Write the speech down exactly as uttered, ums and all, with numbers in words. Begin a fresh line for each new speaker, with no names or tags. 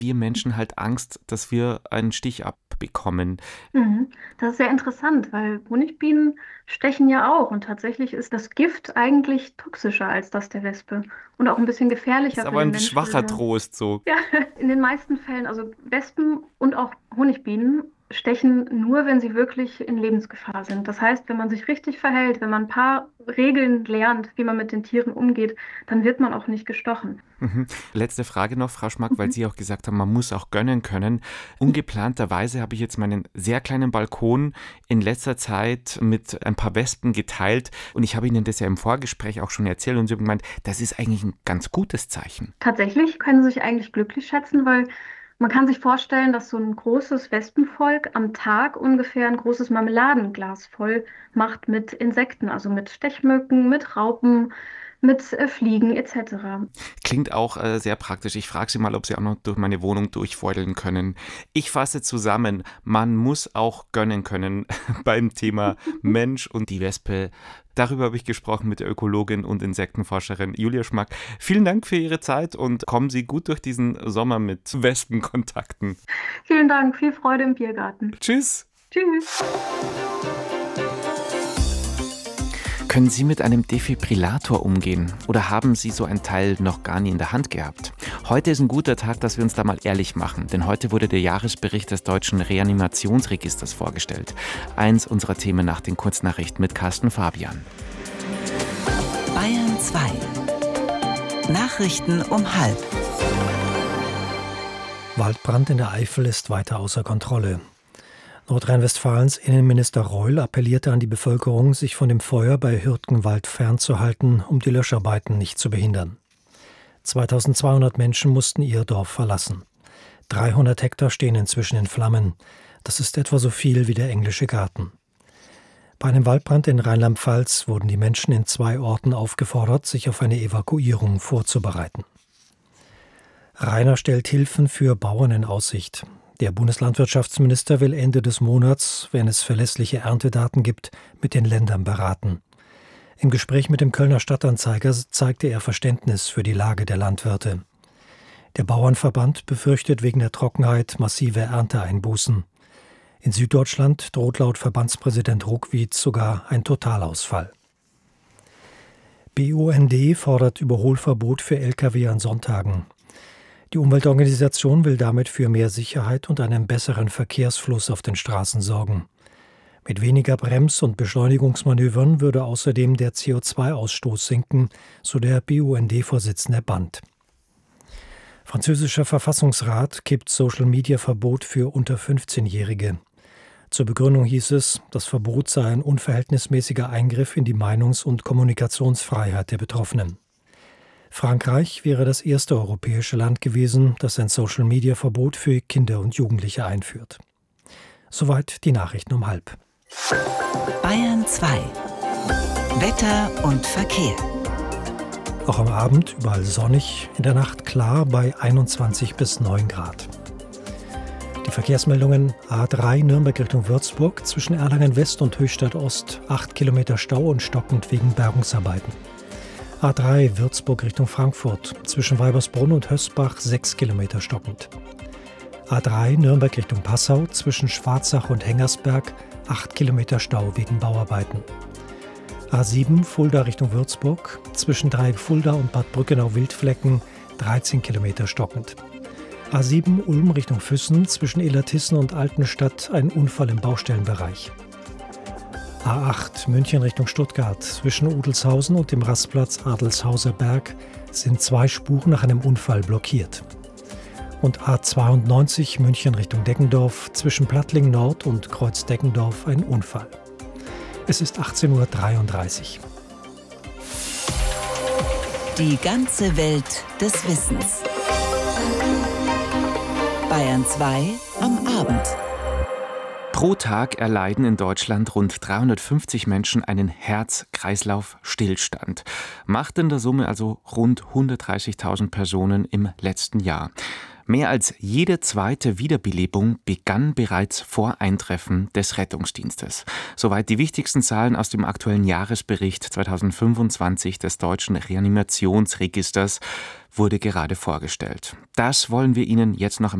wir Menschen halt Angst, dass wir einen Stich abbekommen.
Mhm. Das ist sehr interessant, weil Honigbienen stechen ja auch und tatsächlich ist das Gift eigentlich toxischer als das der Wespe und auch ein bisschen
Ist
gefährlicher für
aber
den
ein
Menschen.
schwacher
Also
Trost so.
ja, in den meisten Fällen, also Wespen und auch Honigbienen stechen nur, wenn sie wirklich in Lebensgefahr sind. Das heißt, wenn man sich richtig verhält, wenn man ein paar Regeln lernt, wie man mit den Tieren umgeht, dann wird man auch nicht gestochen.
Mhm. Letzte Frage noch, Frau Schmack, weil
Mhm.
Sie auch gesagt haben, man muss auch gönnen können. Ungeplanterweise habe ich jetzt meinen sehr kleinen Balkon in letzter Zeit mit ein paar Wespen geteilt und ich habe Ihnen das ja im Vorgespräch auch schon erzählt und Sie haben gemeint, das ist eigentlich ein ganz gutes Zeichen.
Tatsächlich können sie sich eigentlich glücklich schätzen, weil man kann sich vorstellen, dass so ein großes Wespenvolk am Tag ungefähr ein großes Marmeladenglas voll macht mit Insekten, also mit Stechmücken, mit Raupen, mit äh, Fliegen et cetera.
Klingt auch äh, sehr praktisch. Ich frage Sie mal, ob Sie auch noch durch meine Wohnung durchfeudeln können. Ich fasse zusammen, man muss auch gönnen können beim Thema Mensch und die Wespe. Darüber habe ich gesprochen mit der Ökologin und Insektenforscherin Julia Schmack. Vielen Dank für Ihre Zeit und kommen Sie gut durch diesen Sommer mit Wespenkontakten.
Vielen Dank, viel Freude im Biergarten.
Tschüss!
Tschüss.
Können Sie mit einem Defibrillator umgehen oder haben Sie so ein Teil noch gar nie in der Hand gehabt? Heute ist ein guter Tag, dass wir uns da mal ehrlich machen, denn heute wurde der Jahresbericht des Deutschen Reanimationsregisters vorgestellt. Eins unserer Themen nach den Kurznachrichten mit Carsten Fabian.
Bayern zwei. Nachrichten um halb.
Waldbrand in der Eifel ist weiter außer Kontrolle. Nordrhein-Westfalens Innenminister Reul appellierte an die Bevölkerung, sich von dem Feuer bei Hürtgenwald fernzuhalten, um die Löscharbeiten nicht zu behindern. zweitausendzweihundert Menschen mussten ihr Dorf verlassen. dreihundert Hektar stehen inzwischen in Flammen. Das ist etwa so viel wie der englische Garten. Bei einem Waldbrand in Rheinland-Pfalz wurden die Menschen in zwei Orten aufgefordert, sich auf eine Evakuierung vorzubereiten. Rainer stellt Hilfen für Bauern in Aussicht. Der Bundeslandwirtschaftsminister will Ende des Monats, wenn es verlässliche Erntedaten gibt, mit den Ländern beraten. Im Gespräch mit dem Kölner Stadtanzeiger zeigte er Verständnis für die Lage der Landwirte. Der Bauernverband befürchtet wegen der Trockenheit massive Ernteeinbußen. In Süddeutschland droht laut Verbandspräsident Ruckwied sogar ein Totalausfall. B U N D fordert Überholverbot für L K W an Sonntagen. Die Umweltorganisation will damit für mehr Sicherheit und einen besseren Verkehrsfluss auf den Straßen sorgen. Mit weniger Brems- und Beschleunigungsmanövern würde außerdem der C O zwei Ausstoß sinken, so der B U N D-Vorsitzende Band. Französischer Verfassungsrat kippt Social-Media-Verbot für unter fünfzehnjährige. Zur Begründung hieß es, das Verbot sei ein unverhältnismäßiger Eingriff in die Meinungs- und Kommunikationsfreiheit der Betroffenen. Frankreich wäre das erste europäische Land gewesen, das ein Social-Media-Verbot für Kinder und Jugendliche einführt. Soweit die Nachrichten um halb.
Bayern zwei. Wetter und Verkehr.
Auch am Abend überall sonnig, in der Nacht klar bei einundzwanzig bis neun Grad. Die Verkehrsmeldungen: A drei Nürnberg Richtung Würzburg, zwischen Erlangen West und Höchstadt Ost acht Kilometer Stau und stockend wegen Bergungsarbeiten. A drei Würzburg Richtung Frankfurt, zwischen Weibersbrunn und Hösbach sechs Kilometer stockend. A drei Nürnberg Richtung Passau, zwischen Schwarzach und Hengersberg acht Kilometer Stau wegen Bauarbeiten. A sieben Fulda Richtung Würzburg, zwischen Dreieck Fulda und Bad Brückenau-Wildflecken dreizehn Kilometer stockend. A sieben Ulm Richtung Füssen, zwischen Illertissen und Altenstadt ein Unfall im Baustellenbereich. A acht München Richtung Stuttgart, zwischen Udelshausen und dem Rastplatz Adelshauser Berg sind zwei Spuren nach einem Unfall blockiert. Und A zweiundneunzig München Richtung Deggendorf, zwischen Plattling Nord und Kreuz Deggendorf ein Unfall. Es ist achtzehn Uhr dreiunddreißig.
Die ganze Welt des Wissens. Bayern zwei am Abend.
Pro Tag erleiden in Deutschland rund dreihundertfünfzig Menschen einen Herz-Kreislauf-Stillstand. Macht in der Summe also rund hundertdreißigtausend Personen im letzten Jahr. Mehr als jede zweite Wiederbelebung begann bereits vor Eintreffen des Rettungsdienstes. Soweit die wichtigsten Zahlen aus dem aktuellen Jahresbericht zweitausendfünfundzwanzig des Deutschen Reanimationsregisters wurde gerade vorgestellt. Das wollen wir Ihnen jetzt noch